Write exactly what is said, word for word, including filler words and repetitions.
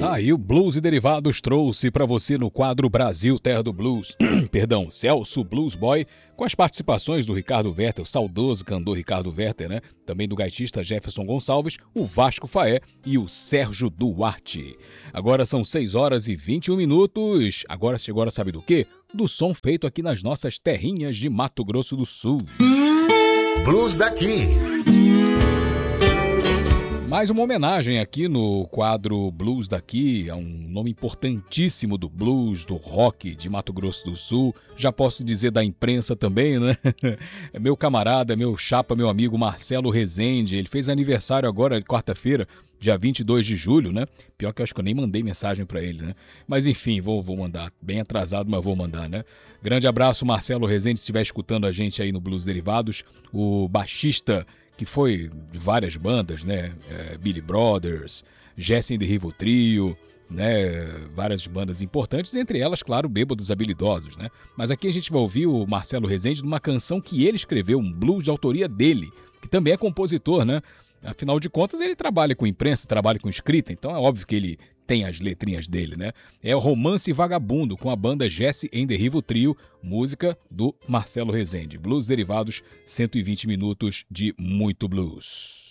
Tá aí, o Blues e Derivados trouxe pra você no quadro Brasil Terra do Blues, perdão, Celso Blues Boy, com as participações do Ricardo Werther, o saudoso cantor Ricardo Werther, né? Também do gaitista Jefferson Gonçalves, o Vasco Faé e o Sérgio Duarte. Agora são seis horas e vinte e um minutos. Agora chegou a hora, sabe do quê? Do som feito aqui nas nossas terrinhas de Mato Grosso do Sul. Blues daqui. Mais uma homenagem aqui no quadro Blues daqui, a um nome importantíssimo do blues, do rock de Mato Grosso do Sul. Já posso dizer da imprensa também, né? É meu camarada, meu chapa, meu amigo Marcelo Rezende. Ele fez aniversário agora, quarta-feira, dia vinte e dois de julho, né? Pior que eu acho que eu nem mandei mensagem pra ele, né? Mas enfim, vou, vou mandar. Bem atrasado, mas vou mandar, né? Grande abraço, Marcelo Rezende, se estiver escutando a gente aí no Blues Derivados. O baixista que foi de várias bandas, né? É, Billy Brothers, Jesse and the Rival Trio, né? Várias bandas importantes, entre elas, claro, Bêbados Habilidosos, né? Mas aqui a gente vai ouvir o Marcelo Rezende numa canção que ele escreveu, um blues de autoria dele, que também é compositor, né? Afinal de contas, ele trabalha com imprensa, trabalha com escrita, então é óbvio que ele tem as letrinhas dele, né? É o Romance Vagabundo, com a banda Jesse and the Rival Trio, música do Marcelo Rezende. Blues Derivados, cento e vinte minutos de muito blues.